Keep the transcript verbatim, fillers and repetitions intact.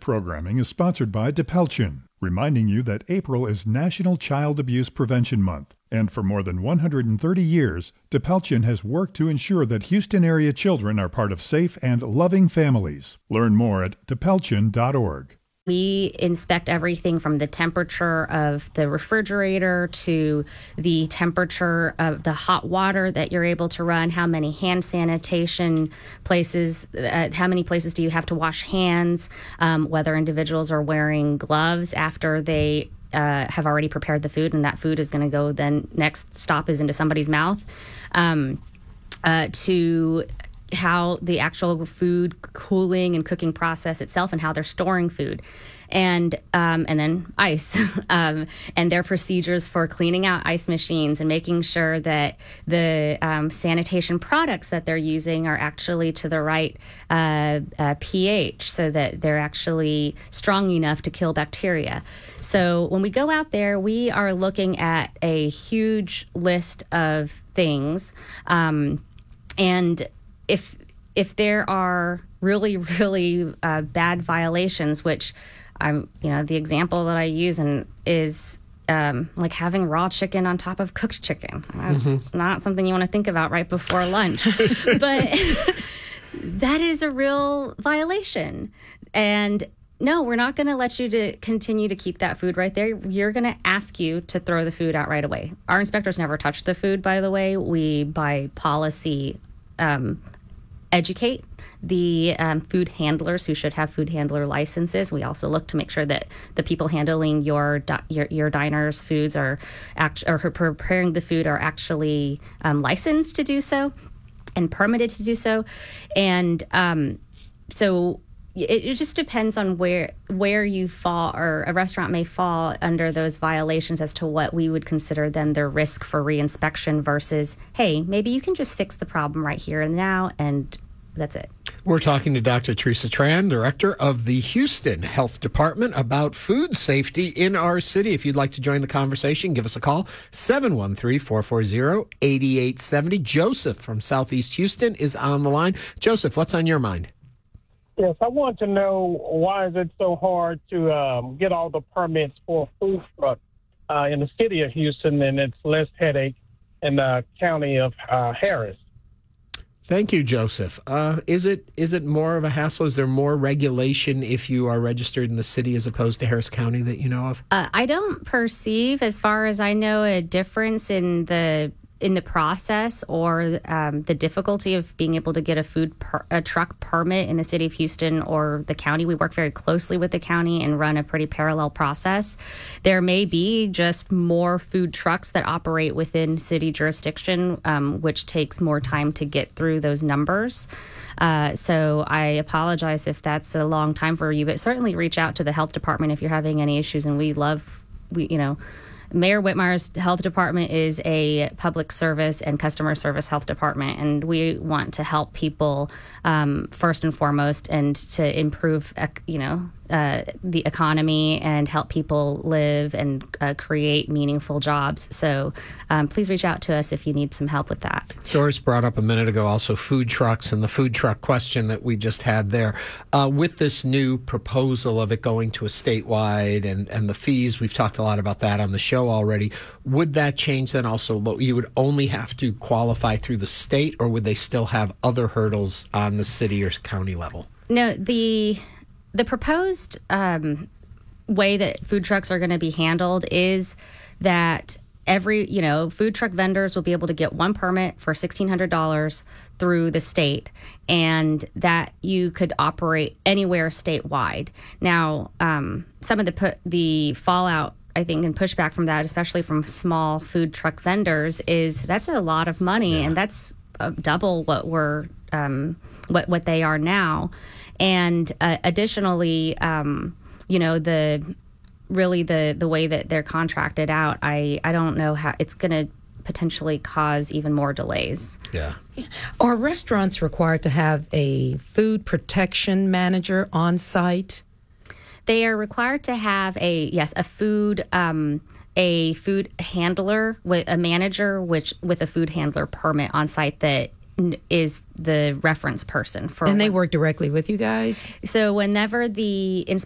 programming is sponsored by DePelchin, reminding you that April is National Child Abuse Prevention Month. And for more than one hundred thirty years, DePelchin has worked to ensure that Houston area children are part of safe and loving families. Learn more at depelchin dot org. We inspect everything from the temperature of the refrigerator to the temperature of the hot water that you're able to run, how many hand sanitation places, uh, how many places do you have to wash hands, um, whether individuals are wearing gloves after they uh, have already prepared the food, and that food is going to go, then next stop is into somebody's mouth, um, uh, to how the actual food cooling and cooking process itself and how they're storing food, and um, and then ice um, and their procedures for cleaning out ice machines and making sure that the um, sanitation products that they're using are actually to the right uh, uh, pH, so that they're actually strong enough to kill bacteria. So when we go out there, we are looking at a huge list of things, um, and If if there are really, really uh, bad violations, which I'm, you know, the example that I use and is um, like having raw chicken on top of cooked chicken. That's mm-hmm. not something you want to think about right before lunch. But that is a real violation. And no, we're not going to let you to continue to keep that food right there. You're going to ask you to throw the food out right away. Our inspectors never touch the food, by the way. We, by policy, um, educate the um, food handlers who should have food handler licenses. We also look to make sure that the people handling your di- your, your diner's foods are act- or preparing the food are actually um, licensed to do so and permitted to do so. And um, so it, it just depends on where where you fall, or a restaurant may fall under those violations, as to what we would consider then their risk for reinspection versus, hey, maybe you can just fix the problem right here and now, and that's it. We're talking to Doctor Teresa Tran, Director of the Houston Health Department, about food safety in our city. If you'd like to join the conversation, give us a call, seven one three, four four zero, eight eight seven zero. Joseph from Southeast Houston is on the line. Joseph, what's on your mind? Yes, I want to know, why is it so hard to um, get all the permits for a food truck uh, in the city of Houston, and it's less headache in the county of uh, Harris? Thank you, Joseph. Uh, is it is it more of a hassle? Is there more regulation if you are registered in the city as opposed to Harris County that you know of? Uh, I don't perceive, as far as I know, a difference in the in the process or um, the difficulty of being able to get a food per, a truck permit in the city of Houston or the county. We work very closely with the county and run a pretty parallel process. There may be just more food trucks that operate within city jurisdiction, um, which takes more time to get through those numbers. Uh, so I apologize if that's a long time for you, but certainly reach out to the health department if you're having any issues. And we love, we you know, Mayor Whitmire's health department is a public service and customer service health department, and we want to help people um, first and foremost, and to improve, you know, uh, the economy and help people live and uh, create meaningful jobs. So um, please reach out to us if you need some help with that. Doris brought up a minute ago also food trucks and the food truck question that we just had there. Uh, with this new proposal of it going to a statewide and, and the fees, we've talked a lot about that on the show already. Would that change then also? You would only have to qualify through the state, or would they still have other hurdles on the city or county level? No, the the proposed um, way that food trucks are going to be handled is that every, you know, food truck vendors will be able to get one permit for sixteen hundred dollars through the state, and that you could operate anywhere statewide. Now, um, some of the pu- the fallout, I think, and pushback from that, especially from small food truck vendors, is that's a lot of money, yeah. and that's uh, double what we're um, what what they are now. And uh, additionally, um, you know, the really the the way that they're contracted out, I I don't know how it's going to potentially cause even more delays. Yeah. Are restaurants required to have a food protection manager on site? They are required to have a yes a food um, a food handler with a manager, which with a food handler permit on site that is the reference person for. And they work directly with you guys? So whenever the